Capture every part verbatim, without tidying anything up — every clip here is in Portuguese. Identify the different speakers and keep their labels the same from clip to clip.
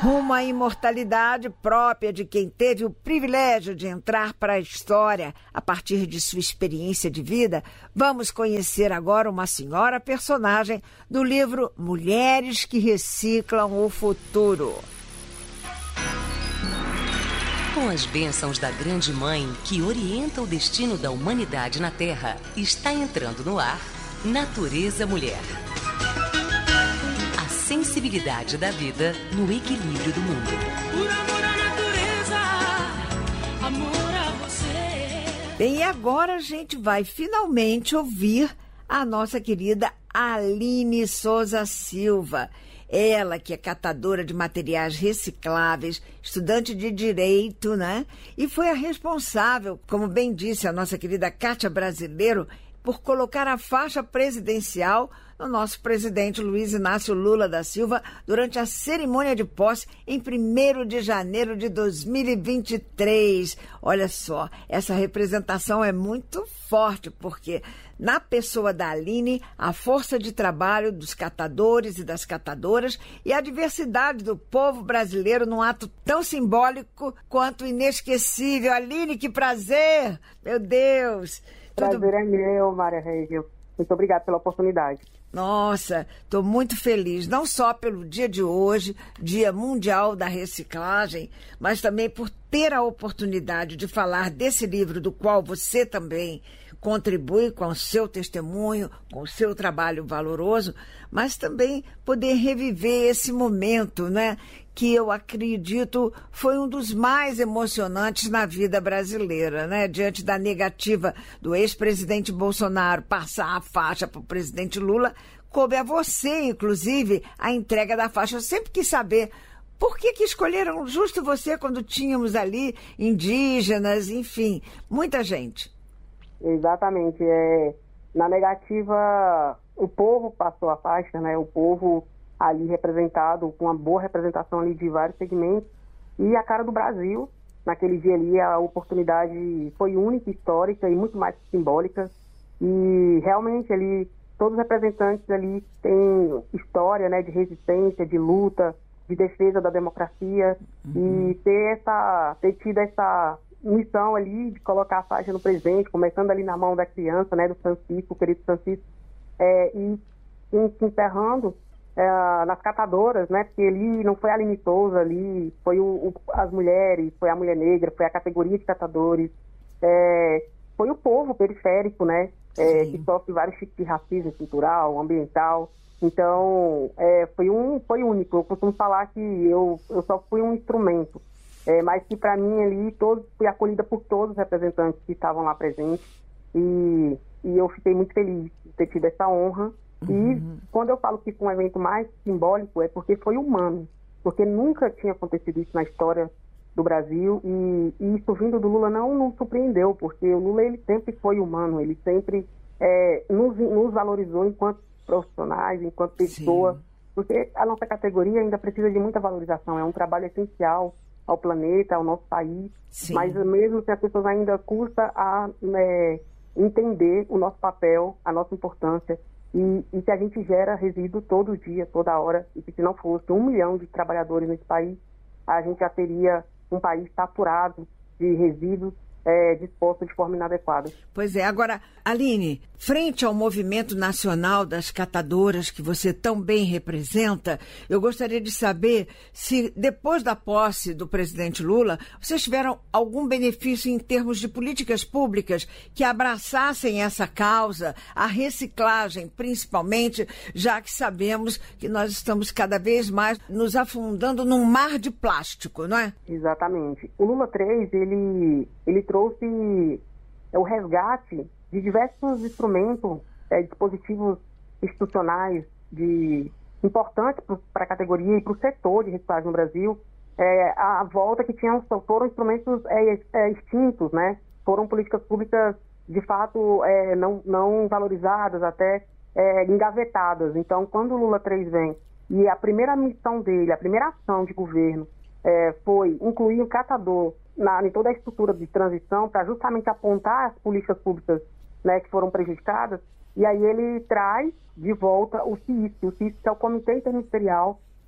Speaker 1: Rumo à imortalidade própria de quem teve o privilégio de entrar para a história a partir de sua experiência de vida, vamos conhecer agora uma senhora personagem do livro Mulheres que Reciclam o Futuro.
Speaker 2: Com as bênçãos da Grande Mãe, que orienta o destino da humanidade na Terra, está entrando no ar Natureza Mulher. A sensibilidade da vida no equilíbrio do mundo.
Speaker 3: Por amor à natureza, amor a você.
Speaker 1: Bem, e agora a gente vai finalmente ouvir a nossa querida Aline Souza Silva. Ela que é catadora de materiais recicláveis, estudante de Direito, né? E foi a responsável, como bem disse a nossa querida Kátia Brasileiro, por colocar a faixa presidencial no nosso presidente Luiz Inácio Lula da Silva durante a cerimônia de posse em primeiro de janeiro de dois mil e vinte e três. Olha só, essa representação é muito forte, porque na pessoa da Aline, a força de trabalho dos catadores e das catadoras e a diversidade do povo brasileiro num ato tão simbólico quanto inesquecível. Aline, que prazer! Meu Deus!
Speaker 4: Prazer Tudo... é meu, Maria Régio. Muito obrigada pela oportunidade.
Speaker 1: Nossa, estou muito feliz, não só pelo dia de hoje, Dia Mundial da Reciclagem, mas também por ter a oportunidade de falar desse livro do qual você também contribui com o seu testemunho, com o seu trabalho valoroso, mas também poder reviver esse momento, né, que eu acredito foi um dos mais emocionantes na vida brasileira, né, diante da negativa do ex-presidente Bolsonaro passar a faixa para o presidente Lula, coube a você, inclusive, a entrega da faixa. Eu sempre quis saber por que que escolheram justo você quando tínhamos ali indígenas, enfim, muita gente.
Speaker 4: Exatamente. É, na negativa, o povo passou a faixa, né? O povo ali representado, com uma boa representação ali de vários segmentos. E a cara do Brasil, naquele dia ali, a oportunidade foi única, histórica e muito mais simbólica. E realmente ali, todos os representantes ali têm história, né? De resistência, de luta, de defesa da democracia. Uhum. E ter, essa, ter tido essa missão ali de colocar a faixa no presidente, começando ali na mão da criança, né, do Francisco, o querido Francisco, é, e se encerrando é, nas catadoras, né, porque ali não foi a Aline Souza ali, foi o, o, as mulheres, foi a mulher negra, foi a categoria de catadores, é, foi o povo periférico, né, é, que sofre vários tipos de racismo cultural, ambiental. Então, é, foi, um, foi único. Eu costumo falar que eu, eu só fui um instrumento. É, mas que para mim ali todos, fui acolhida por todos os representantes que estavam lá presentes e, e eu fiquei muito feliz de ter tido essa honra. Uhum. E quando eu falo que foi um evento mais simbólico é porque foi humano, porque nunca tinha acontecido isso na história do Brasil e, e isso vindo do Lula não nos surpreendeu, porque o Lula ele sempre foi humano, ele sempre é, nos, nos valorizou enquanto profissionais, enquanto pessoa, Sim. porque a nossa categoria ainda precisa de muita valorização, é um trabalho essencial ao planeta, ao nosso país, Sim. mas mesmo se as pessoas ainda custa a né, entender o nosso papel, a nossa importância, e, e que a gente gera resíduo todo dia, toda hora, e que se não fosse um milhão de trabalhadores nesse país, a gente já teria um país saturado de resíduos é, disposto de forma inadequada.
Speaker 1: Pois é. Agora, Aline, frente ao movimento nacional das catadoras que você tão bem representa, eu gostaria de saber se, depois da posse do presidente Lula, vocês tiveram algum benefício em termos de políticas públicas que abraçassem essa causa, a reciclagem, principalmente, já que sabemos que nós estamos cada vez mais nos afundando num mar de plástico, não é?
Speaker 4: Exatamente. O Lula três, ele, ele trouxe é, o resgate de diversos instrumentos, é, dispositivos institucionais de, importantes para a categoria e para o setor de reciclagem no Brasil, é, a volta que tinham, foram instrumentos é, é, extintos, né? Foram políticas públicas, de fato, é, não, não valorizadas, até é, engavetadas. Então, quando o Lula três vem, e a primeira missão dele, a primeira ação de governo, é, foi incluir o catador na, em toda a estrutura de transição para justamente apontar as políticas públicas, né, que foram prejudicadas, e aí ele traz de volta o C I S, o C I S que é o Comitê Interministerial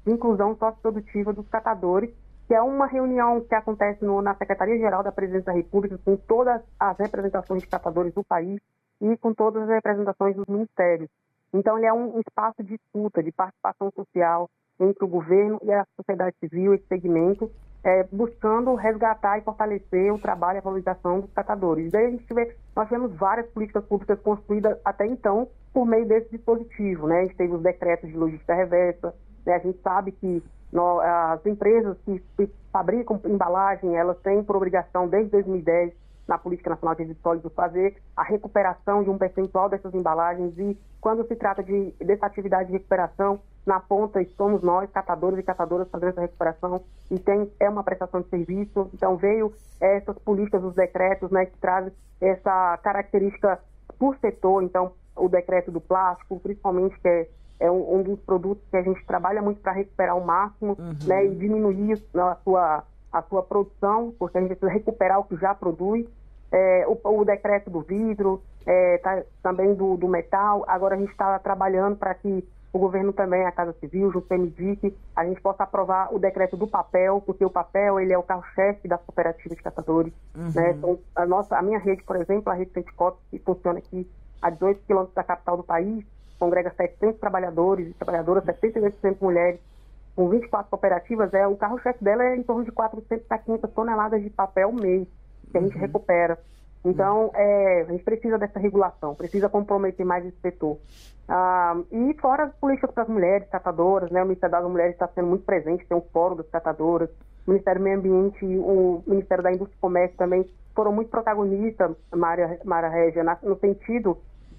Speaker 4: de inclusão socioprodutiva dos catadores, que é uma reunião que acontece no, na Secretaria-Geral da Presidência da República, com todas as representações de catadores do país e com todas as representações dos ministérios. Então, ele é um espaço de escuta, de participação social entre o governo e a sociedade civil, esse segmento, é, buscando resgatar e fortalecer o trabalho e a valorização dos catadores. Daí a gente vê, nós tivemos várias políticas públicas construídas até então por meio desse dispositivo, né? A gente teve os decretos de logística reversa, né? A gente sabe que no, as empresas que, que fabricam embalagem, elas têm por obrigação, desde dois mil e dez, na Política Nacional de Resíduos Sólidos, fazer a recuperação de um percentual dessas embalagens, e quando se trata de, dessa atividade de recuperação, na ponta somos nós, catadores e catadoras, fazendo essa recuperação, e tem, é uma prestação de serviço. Então veio essas políticas, os decretos, né, que trazem essa característica por setor. Então o decreto do plástico, principalmente, que é, é um, um dos produtos que a gente trabalha muito para recuperar ao máximo, uhum. né, e diminuir a sua, a sua produção, porque a gente precisa recuperar o que já produz. É, o, o decreto do vidro, é, tá, também do, do metal. Agora a gente está trabalhando para que o governo também, a Casa Civil, junto com o M D I C, a gente possa aprovar o decreto do papel, porque o papel ele é o carro-chefe das cooperativas de catadores. Uhum. Né? Então, a, nossa, a minha rede, por exemplo, a rede Centicop, que funciona aqui a dezoito quilômetros da capital do país, congrega setecentos trabalhadores e trabalhadoras, setenta e dois por cento mulheres, com vinte e quatro cooperativas. É, o carro-chefe dela é em torno de quatrocentas a quinhentas toneladas de papel mês, que a gente uhum. recupera. Então, é, a gente precisa dessa regulação, precisa comprometer mais esse setor. Ah, e fora as políticas para as mulheres catadoras, né? O Ministério das Mulheres está sendo muito presente, tem um fórum das catadoras, o Ministério do Meio Ambiente e o Ministério da Indústria e Comércio também foram muito protagonistas, Maria, Maria Régia, no sentido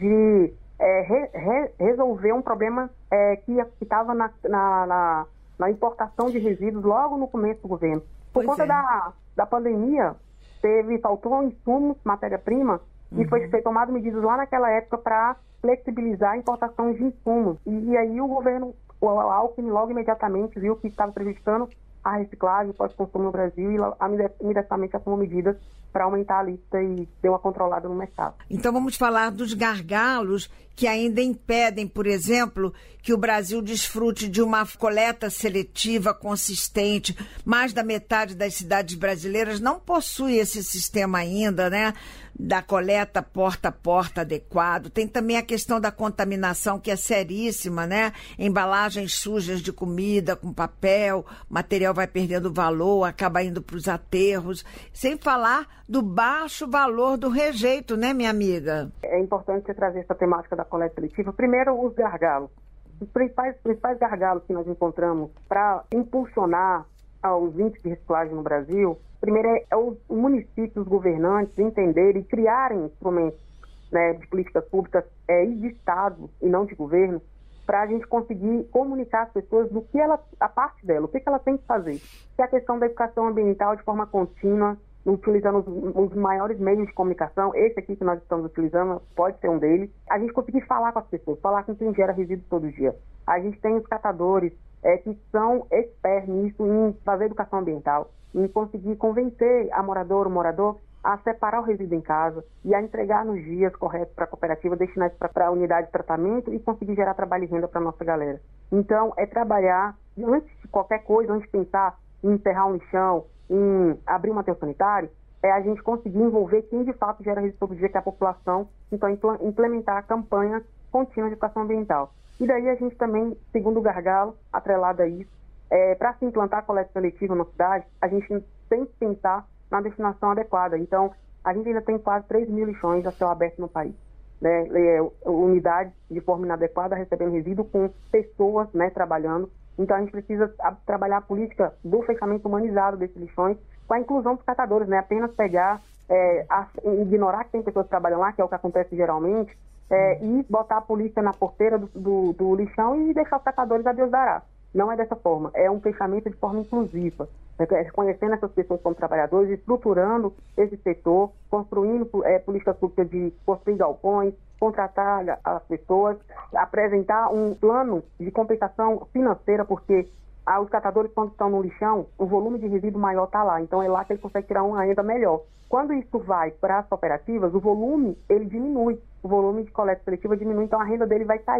Speaker 4: de é, re, re, resolver um problema é, que estava na, na, na, na importação de resíduos logo no começo do governo. Por pois conta é. da, da pandemia, teve, faltou insumos, matéria-prima, uhum. e foi, foi tomado medidas lá naquela época para flexibilizar a importação de insumos. E, e aí o governo, o Alckmin, logo imediatamente viu que estava prejudicando a reciclagem, o pós-consumo no Brasil, e imediatamente tomou medidas para aumentar a lista e deu uma controlada no mercado.
Speaker 1: Então vamos falar dos gargalos que ainda impedem, por exemplo, que o Brasil desfrute de uma coleta seletiva consistente. Mais da metade das cidades brasileiras não possui esse sistema ainda, né? Da coleta porta a porta adequado. Tem também a questão da contaminação, que é seríssima, né? Embalagens sujas de comida com papel, material vai perdendo valor, acaba indo para os aterros. Sem falar do baixo valor do rejeito, né, minha amiga?
Speaker 4: É importante você trazer essa temática da coleta seletiva. Primeiro, os gargalos. Os principais, principais gargalos que nós encontramos para impulsionar os índices de reciclagem no Brasil, primeiro é, é os municípios, os governantes entenderem e criarem instrumentos, né, de políticas públicas é, e de Estado e não de governo, para a gente conseguir comunicar às pessoas do que ela, a parte dela, o que, que ela tem que fazer. Que é a questão da educação ambiental de forma contínua, utilizando os, os maiores meios de comunicação. Esse aqui que nós estamos utilizando pode ser um deles. A gente conseguir falar com as pessoas, falar com quem gera resíduos todo dia. A gente tem os catadores é, que são expertos nisso, em fazer educação ambiental, em conseguir convencer a moradora, o morador, a separar o resíduo em casa e a entregar nos dias corretos para a cooperativa, destinar isso para a unidade de tratamento e conseguir gerar trabalho e renda para a nossa galera. Então, é trabalhar, antes de qualquer coisa, antes de pensar em enterrar um lixão, em abrir um aterro sanitário, é a gente conseguir envolver quem de fato gera resíduo todo dia, que é a população, então implementar a campanha contínua de educação ambiental. E daí a gente também, segundo o gargalo, atrelado a isso, é, para se implantar a coleta seletiva na cidade, a gente tem que pensar na destinação adequada. Então, a gente ainda tem quase três mil lixões a céu aberto no país, né? É, unidades de forma inadequada recebendo resíduo com pessoas, né, trabalhando. Então, a gente precisa a, trabalhar a política do fechamento humanizado desses lixões com a inclusão dos catadores, né? Apenas pegar, é, a, ignorar que tem pessoas que trabalham lá, que é o que acontece geralmente, é, e botar a polícia na porteira do, do, do lixão e deixar os catadores a Deus dará. Não é dessa forma, é um fechamento de forma inclusiva, né? Reconhecendo essas pessoas como trabalhadores, estruturando esse setor, construindo é, políticas públicas de construir galpões, contratar as pessoas, apresentar um plano de compensação financeira, porque ah, os catadores, quando estão no lixão, o volume de resíduo maior está lá, então é lá que ele consegue tirar uma renda melhor. Quando isso vai para as cooperativas, o volume ele diminui, o volume de coleta seletiva diminui, então a renda dele vai cair.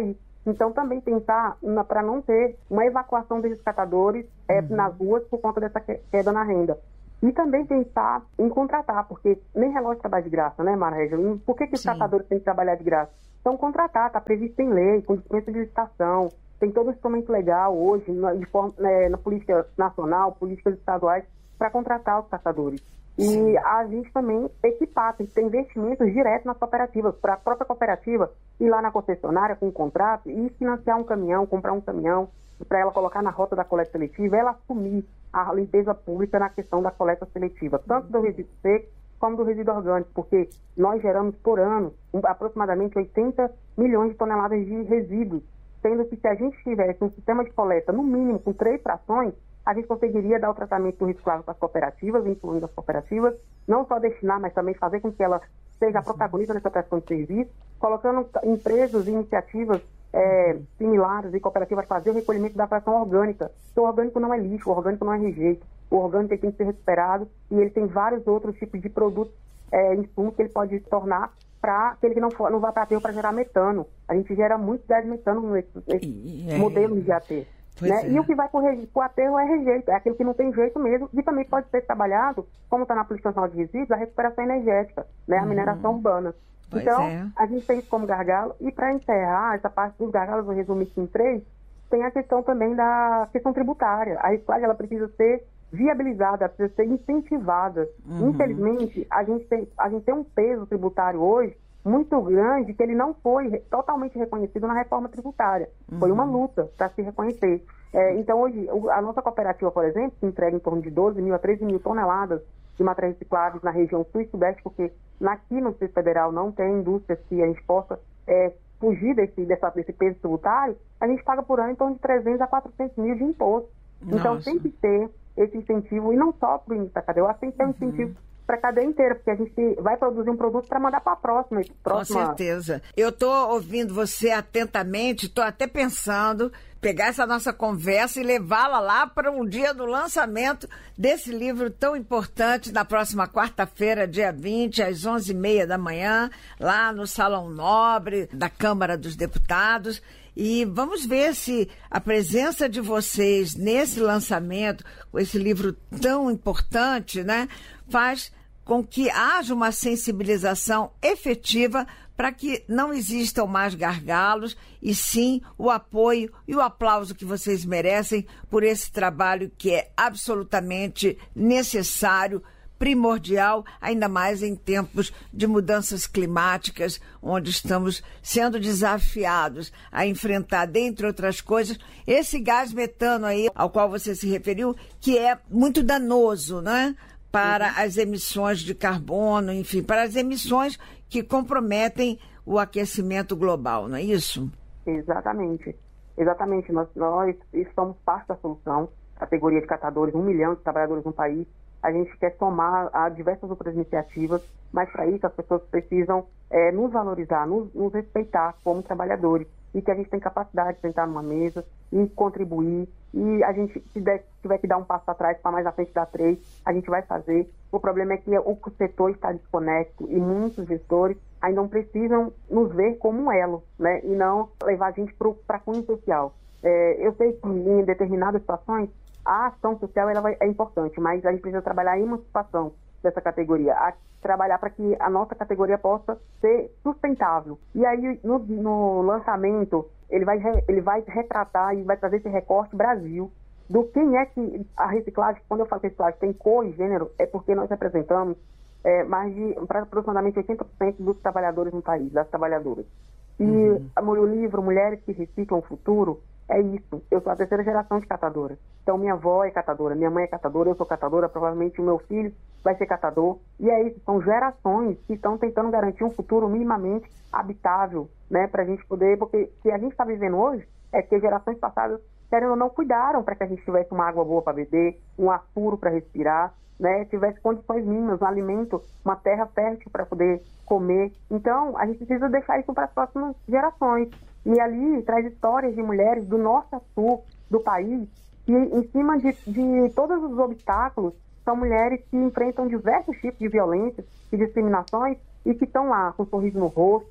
Speaker 4: Então, também pensar para não ter uma evacuação desses catadores é, uhum. nas ruas por conta dessa queda na renda. E também pensar em contratar, porque nem relógio trabalha de graça, né, Mara Regina? Por que, que os Sim. catadores têm que trabalhar de graça? Então, contratar, está previsto em lei, com dispensa de licitação, tem todo o instrumento legal hoje, na, de forma, né, na política nacional, políticas estaduais, para contratar os catadores. E Sim. a gente também equipar, tem que ter investimentos diretos nas cooperativas, para a própria cooperativa ir lá na concessionária com um contrato e financiar um caminhão, comprar um caminhão, para ela colocar na rota da coleta seletiva, ela assumir a limpeza pública na questão da coleta seletiva, tanto do resíduo seco como do resíduo orgânico, porque nós geramos por ano um, aproximadamente oitenta milhões de toneladas de resíduos, sendo que se a gente tivesse um sistema de coleta, no mínimo, com três frações, a gente conseguiria dar o tratamento do reciclável para as cooperativas, incluindo as cooperativas, não só destinar, mas também fazer com que ela seja a protagonista nessa prestação de serviço, colocando empresas e iniciativas é, similares e cooperativas a fazer o recolhimento da fração orgânica. Porque o orgânico não é lixo, o orgânico não é rejeito. O orgânico tem que ser recuperado e ele tem vários outros tipos de produtos, é, insumos que ele pode tornar para que ele não, for, não vá para o aterro para gerar metano. A gente gera muito gás metano nesses, nesses é, modelos de aterro. Né? É. E o que vai para o aterro é rejeito, é aquilo que não tem jeito mesmo, e também pode ser trabalhado, como está na Política Nacional de Resíduos, a recuperação energética, né? a uhum. mineração urbana. Pois então, é. a gente tem isso como gargalo, e para encerrar essa parte dos gargalos, eu resumi isso em três, tem a questão também da questão tributária. A reciclagem ela precisa ser viabilizada, precisa ser incentivada. Uhum. Infelizmente, a gente, tem, a gente tem um peso tributário hoje muito grande que ele não foi totalmente reconhecido na reforma tributária. Uhum. Foi uma luta para se reconhecer. É, então, hoje, a nossa cooperativa, por exemplo, que entrega em torno de doze mil a treze mil toneladas de materiais recicláveis na região sul e sudeste, porque aqui no Distrito Federal não tem indústria que a gente possa é, fugir desse, dessa, desse peso tributário, a gente paga por ano em torno de trezentos a quatrocentos mil de imposto. Nossa. Então, tem que ter esse incentivo, e não só para o início da cadeia, eu acho que tem que ter um uhum. incentivo para a cadeia inteira, porque a gente vai produzir um produto para mandar para a próxima, próxima.
Speaker 1: Com certeza. Eu estou ouvindo você atentamente, estou até pensando pegar essa nossa conversa e levá-la lá para um dia do lançamento desse livro tão importante, na próxima quarta-feira, dia vinte, às onze e meia da manhã, lá no Salão Nobre da Câmara dos Deputados. E vamos ver se a presença de vocês nesse lançamento, com esse livro tão importante, né, faz com que haja uma sensibilização efetiva para que não existam mais gargalos e sim o apoio e o aplauso que vocês merecem por esse trabalho que é absolutamente necessário, primordial, ainda mais em tempos de mudanças climáticas, onde estamos sendo desafiados a enfrentar, dentre outras coisas, esse gás metano aí, ao qual você se referiu, que é muito danoso, né, para uhum. as emissões de carbono, enfim, para as emissões que comprometem o aquecimento global, não é isso?
Speaker 4: Exatamente. Exatamente. Nós, nós somos parte da solução, categoria de catadores, um milhão de trabalhadores no país. A gente quer somar a diversas outras iniciativas, mas para isso as pessoas precisam é, nos valorizar, nos, nos respeitar como trabalhadores, e que a gente tem capacidade de sentar numa mesa e contribuir, e a gente, se der, tiver que dar um passo atrás para mais à frente dar três, a gente vai fazer. O problema é que o setor está desconecto e muitos gestores ainda não precisam nos ver como um elo, né, e não levar a gente para a cunho social. É, eu sei que em determinadas situações a ação social ela vai, é importante, mas a gente precisa trabalhar a emancipação dessa categoria, a trabalhar para que a nossa categoria possa ser sustentável. E aí, no, no lançamento, ele vai, ele vai retratar e vai trazer esse recorte Brasil do quem é que a reciclagem, quando eu falo reciclagem, tem cor e gênero, é porque nós representamos é, mais de aproximadamente oitenta por cento dos trabalhadores no país, das trabalhadoras. E uhum. o livro Mulheres que Reciclam o Futuro é isso. Eu sou a terceira geração de catadora. Então, minha avó é catadora, minha mãe é catadora, eu sou catadora, provavelmente o meu filho vai ser catador. E é isso, são gerações que estão tentando garantir um futuro minimamente habitável, né, para a gente poder, porque o que a gente está vivendo hoje é que gerações passadas, querendo ou não, cuidaram para que a gente tivesse uma água boa para beber, um ar puro para respirar, né, tivesse condições mínimas, um alimento, uma terra fértil para poder comer. Então, a gente precisa deixar isso para as próximas gerações. E ali traz histórias de mulheres do norte a sul do país, que em cima de, de todos os obstáculos, são mulheres que enfrentam diversos tipos de violências e discriminações e que estão lá com um sorriso no rosto,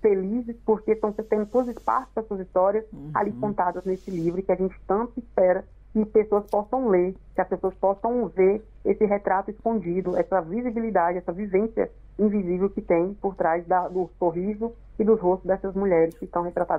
Speaker 4: felizes porque estão tendo todas as partes das suas histórias uhum. ali contadas nesse livro, que a gente tanto espera que pessoas possam ler, que as pessoas possam ver esse retrato escondido, essa visibilidade, essa vivência invisível que tem por trás da, do sorriso e dos rostos dessas mulheres que estão retratadas